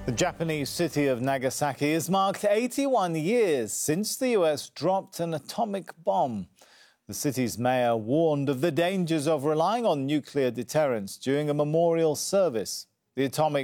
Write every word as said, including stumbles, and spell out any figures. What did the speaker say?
The Japanese city of Nagasaki has marked eighty-one years since the U S dropped an atomic bomb. The city's mayor warned of the dangers of relying on nuclear deterrence during a memorial service. The atomic